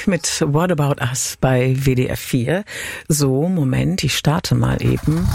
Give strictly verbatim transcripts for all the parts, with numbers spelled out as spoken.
Pink mit What About Us bei W D R vier. So, Moment, ich starte mal eben.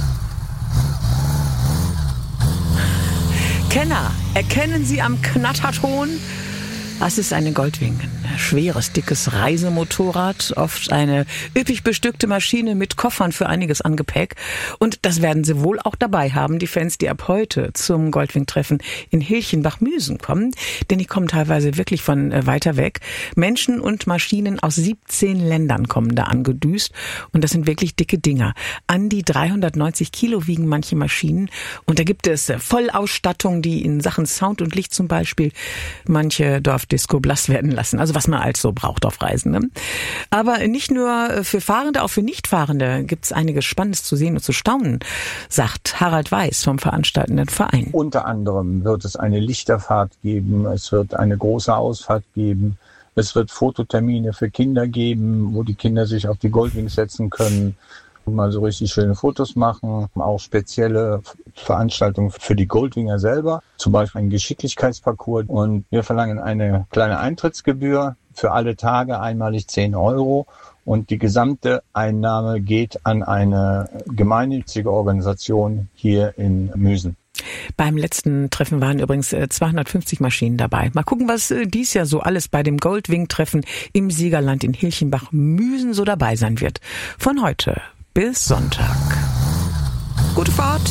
Kenner, erkennen Sie am Knatterton? Das ist eine Goldwing. Ein schweres, dickes Reisemotorrad, oft eine üppig bestückte Maschine mit Koffern für einiges an Gepäck. Und das werden sie wohl auch dabei haben, die Fans, die ab heute zum Goldwing-Treffen in Hilchenbach-Müsen kommen. Denn die kommen teilweise wirklich von äh, weiter weg. Menschen und Maschinen aus siebzehn Ländern kommen da angedüst. Und das sind wirklich dicke Dinger. An die dreihundertneunzig Kilo wiegen manche Maschinen. Und da gibt es äh, Vollausstattung, die in Sachen Sound und Licht zum Beispiel manche Dorfdisco blass werden lassen. Also was man als so braucht auf Reisen. Ne? Aber nicht nur für Fahrende, auch für Nichtfahrende gibt es einiges Spannendes zu sehen und zu staunen, sagt Harald Weiß vom veranstaltenden Verein. Unter anderem wird es eine Lichterfahrt geben, es wird eine große Ausfahrt geben, es wird Fototermine für Kinder geben, wo die Kinder sich auf die Goldwings setzen können, mal so richtig schöne Fotos machen, auch spezielle Veranstaltungen für die Goldwinger selber, zum Beispiel ein Geschicklichkeitsparcours, und wir verlangen eine kleine Eintrittsgebühr für alle Tage, einmalig zehn Euro, und die gesamte Einnahme geht an eine gemeinnützige Organisation hier in Müsen. Beim letzten Treffen waren übrigens zweihundertfünfzig Maschinen dabei. Mal gucken, was dies Jahr so alles bei dem Goldwing-Treffen im Siegerland in Hilchenbach-Müsen so dabei sein wird. Von heute bis Sonntag. Gute Fahrt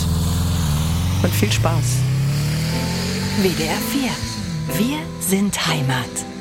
und viel Spaß. W D R vier. Wir sind Heimat.